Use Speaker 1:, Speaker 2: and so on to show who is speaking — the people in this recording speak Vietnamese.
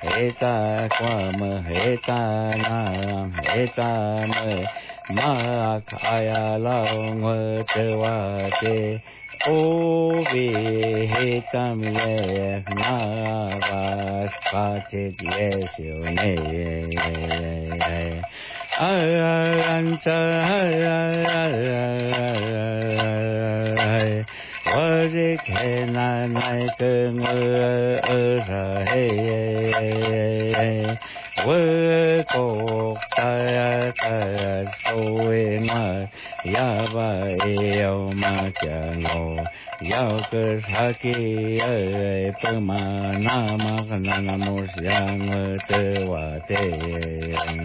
Speaker 1: heta kwam heta nam heta me ma kaya long te wa te o vi heta me na vas pa che diesio ne ancha Vajik he na nai ke ngơ ra he vơ cô ta ta soi ma ya ba eo ma cha ngô yao cơ sa ki pe ma na ma na na mo yang te wa te